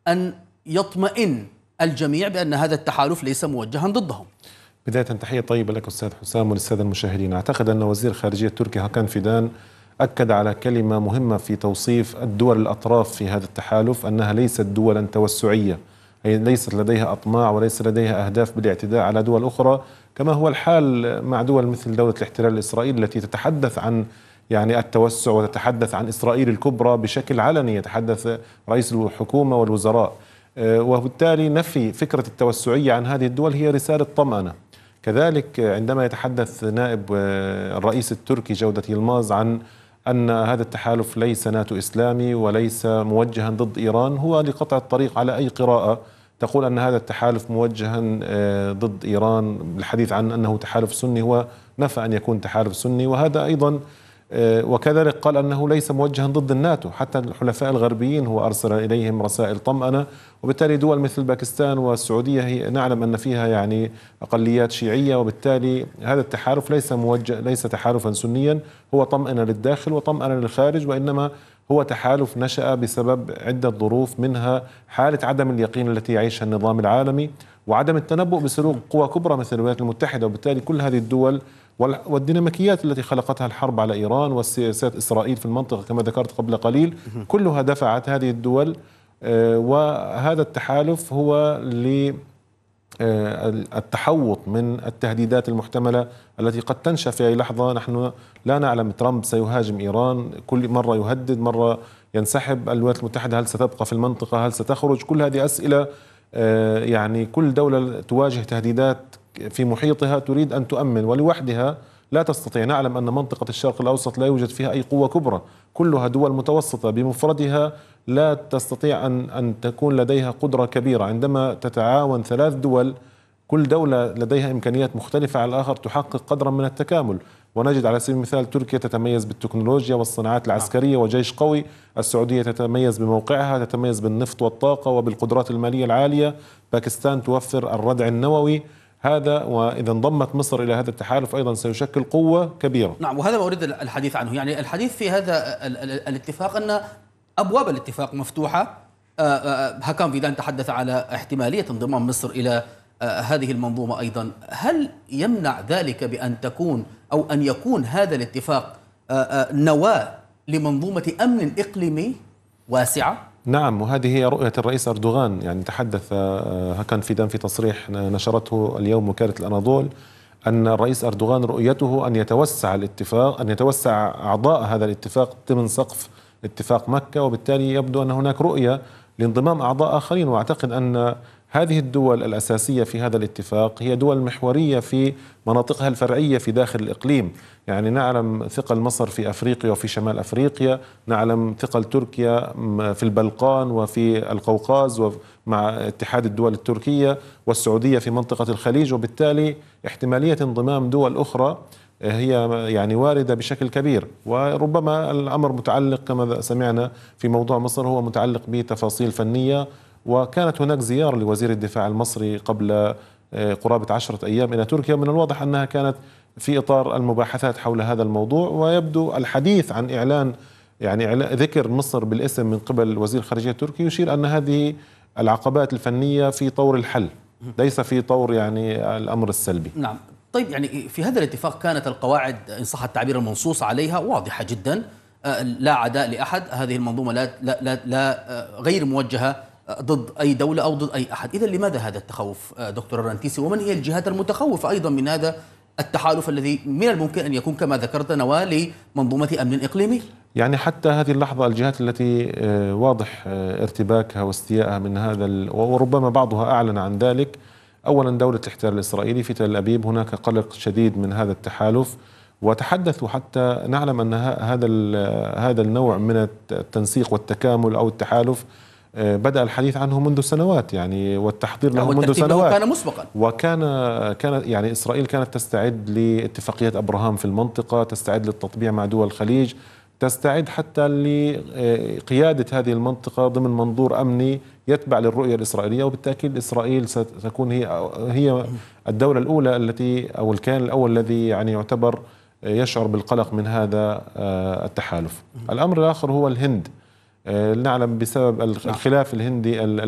أن يطمئن الجميع بأن هذا التحالف ليس موجها ضدهم؟ بداية تحية طيبة لك أستاذ حسام وللسادة المشاهدين. أعتقد أن وزير خارجية تركيا هاكان فيدان أكد على كلمة مهمة في توصيف الدول الأطراف في هذا التحالف، أنها ليست دولا توسعية، أي ليست لديها أطماع وليس لديها أهداف بالاعتداء على دول أخرى، كما هو الحال مع دول مثل دولة الاحتلال الإسرائيلي التي تتحدث عن التوسع وتتحدث عن إسرائيل الكبرى بشكل علني، يتحدث رئيس الحكومة والوزراء، وبالتالي نفي فكرة التوسعية عن هذه الدول هي رسالة طمأنة. كذلك عندما يتحدث نائب الرئيس التركي جودة يلماز عن أن هذا التحالف ليس ناتو إسلامي وليس موجها ضد إيران، هو لقطع الطريق على أي قراءة تقول أن هذا التحالف موجها ضد إيران. الحديث عن أنه تحالف سني، هو نفى أن يكون تحالف سني، وهذا أيضا وكذلك قال أنه ليس موجها ضد الناتو، حتى الحلفاء الغربيين هو أرسل إليهم رسائل طمأنة. وبالتالي دول مثل باكستان والسعودية هي نعلم أن فيها أقليات شيعية، وبالتالي هذا التحالف ليس تحالفا سنيا، هو طمأنة للداخل وطمأنة للخارج، وإنما هو تحالف نشأ بسبب عدة ظروف، منها حالة عدم اليقين التي يعيشها النظام العالمي وعدم التنبؤ بسلوك قوى كبرى مثل الولايات المتحدة. وبالتالي كل هذه الدول والديناميكيات التي خلقتها الحرب على إيران والسياسات إسرائيل في المنطقة كما ذكرت قبل قليل، كلها دفعت هذه الدول. وهذا التحالف هو للتحوط من التهديدات المحتملة التي قد تنشأ في أي لحظة. نحن لا نعلم ترامب سيهاجم إيران، كل مرة يهدد، مرة ينسحب. الولايات المتحدة هل ستبقى في المنطقة، هل ستخرج؟ كل هذه أسئلة. كل دولة تواجه تهديدات في محيطها تريد أن تؤمن، ولوحدها لا تستطيع. نعلم أن منطقة الشرق الأوسط لا يوجد فيها أي قوة كبرى، كلها دول متوسطة، بمفردها لا تستطيع أن تكون لديها قدرة كبيرة. عندما تتعاون ثلاث دول، كل دولة لديها إمكانيات مختلفة على الآخر، تحقق قدرا من التكامل. ونجد على سبيل المثال تركيا تتميز بالتكنولوجيا والصناعات العسكرية وجيش قوي، السعودية تتميز بموقعها، تتميز بالنفط والطاقة وبالقدرات المالية العالية، باكستان توفر الردع النووي. هذا وإذا انضمت مصر إلى هذا التحالف أيضا سيشكل قوة كبيرة. نعم، وهذا ما أريد الحديث عنه. يعني الحديث في هذا الاتفاق أن أبواب الاتفاق مفتوحة. هاكان فيدان تحدث على احتمالية انضمام مصر إلى هذه المنظومة أيضا. هل يمنع ذلك بأن تكون أو أن يكون هذا الاتفاق نواة لمنظومة أمن إقليمي واسعة؟ نعم، وهذه هي رؤية الرئيس أردوغان. تحدث هاكان فيدان في تصريح نشرته اليوم وكالة الأناضول أن الرئيس أردوغان رؤيته أن يتوسع الاتفاق، أن يتوسع أعضاء هذا الاتفاق ضمن سقف اتفاق مكة، وبالتالي يبدو أن هناك رؤية لانضمام أعضاء آخرين. وأعتقد أن هذه الدول الأساسية في هذا الاتفاق هي دول محورية في مناطقها الفرعية في داخل الإقليم. نعلم ثقل مصر في أفريقيا وفي شمال أفريقيا، نعلم ثقل تركيا في البلقان وفي القوقاز ومع اتحاد الدول التركية، والسعودية في منطقة الخليج. وبالتالي احتمالية انضمام دول أخرى هي واردة بشكل كبير، وربما الأمر متعلق كما سمعنا في موضوع مصر هو متعلق بتفاصيل فنية. وكانت هناك زيارة لوزير الدفاع المصري قبل قرابة 10 أيام إلى تركيا، من الواضح أنها كانت في إطار المباحثات حول هذا الموضوع. ويبدو الحديث عن إعلان ذكر مصر بالاسم من قبل وزير الخارجية التركي يشير أن هذه العقبات الفنية في طور الحل، ليس في طور الأمر السلبي. نعم. طيب، في هذا الاتفاق كانت القواعد إن صح التعبير المنصوص عليها واضحة جدا. لا عداء لأحد، هذه المنظومة لا غير موجهة ضد أي دولة أو ضد أي أحد. إذا لماذا هذا التخوف دكتور الرنتيسي؟ ومن هي الجهات المتخوفة أيضا من هذا التحالف الذي من الممكن أن يكون كما ذكرت نواة لمنظومة أمن إقليمي؟ حتى هذه اللحظة الجهات التي واضح ارتباكها واستيائها من هذا وربما بعضها أعلن عن ذلك، أولا دولة الاحتلال الإسرائيلي في تل أبيب هناك قلق شديد من هذا التحالف، وتحدثوا حتى نعلم أن هذا النوع من التنسيق والتكامل أو التحالف بدأ الحديث عنه منذ سنوات، والتحضير له منذ سنوات، كان مسبقا. وكان إسرائيل كانت تستعد لاتفاقية أبراهام في المنطقة، تستعد للتطبيع مع دول الخليج، تستعد حتى لقيادة هذه المنطقة ضمن منظور أمني يتبع للرؤية الإسرائيلية. وبالتأكيد إسرائيل ستكون هي الدولة الأولى التي أو الكيان الأول الذي يعتبر يشعر بالقلق من هذا التحالف. الأمر الآخر هو الهند. نعلم بسبب الخلاف الهندي